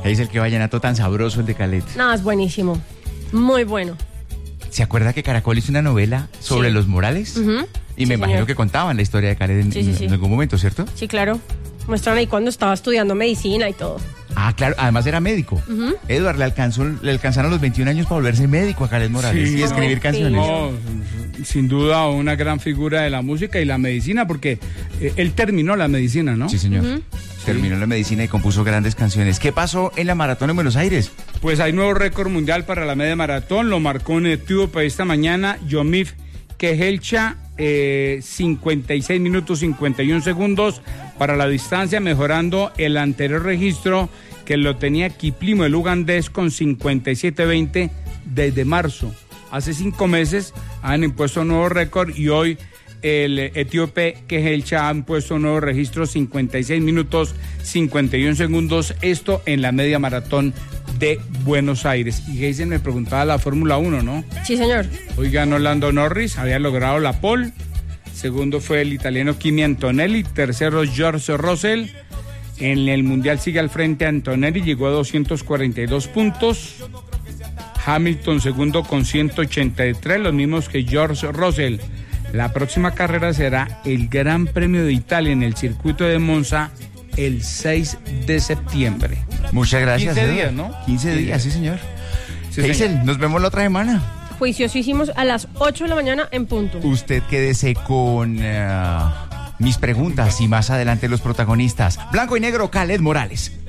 Es el que vallenato tan sabroso, el de Khaled. No, es buenísimo. Muy bueno. ¿Se acuerda que Caracol hizo una novela sobre los Morales? Y me imagino que contaban la historia de Khaled en algún momento, ¿cierto? Sí, claro. Muestran ahí cuando estaba estudiando medicina y todo. Ah, claro, además era médico. Edward, le alcanzaron los 21 años para volverse médico a Khaled Morales y escribir canciones. No, sin duda una gran figura de la música y la medicina, porque él terminó la medicina, ¿no? Sí, señor. Terminó la medicina y compuso grandes canciones. ¿Qué pasó en la maratón en Buenos Aires? Pues hay nuevo récord mundial para la media maratón, lo marcó un etíope esta mañana, Yomif Kehelcha, 56 minutos 51 segundos para la distancia, mejorando el anterior registro que lo tenía Kiplimo, el ugandés, con 57:20 desde marzo. Hace 5 meses han impuesto un nuevo récord y hoy el etíope Kehelcha ha impuesto un nuevo registro, 56 minutos 51 segundos, esto en la media maratón de Buenos Aires. Y Geisen me preguntaba la Fórmula 1, ¿no? Sí, señor. Hoy ganó Lando Norris, había logrado la pole. Segundo fue el italiano Kimi Antonelli. Tercero, George Russell. En el Mundial sigue al frente Antonelli, llegó a 242 puntos. Hamilton segundo con 183, los mismos que George Russell. La próxima carrera será el Gran Premio de Italia en el circuito de Monza el 6 de septiembre. Muchas gracias. 15 días, ¿no? 15 días, sí, señor. Sí, Geisel, nos vemos la otra semana. Juiciosísimos a las 8 de la mañana en punto. Usted quédese con mis preguntas y más adelante los protagonistas. Blanco y negro, Khaled Morales.